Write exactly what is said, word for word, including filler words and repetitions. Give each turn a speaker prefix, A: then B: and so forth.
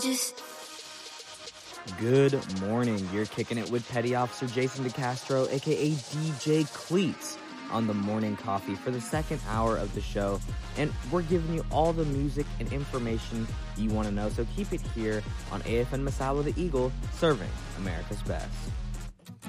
A: just...
B: Good morning. You're kicking it with Petty Officer Jason DeCastro, aka D J Cleats, on the morning coffee for the second hour of the show. And we're giving you all the music and information you want to know, so keep it here on A F N Masawa the Eagle, serving America's best.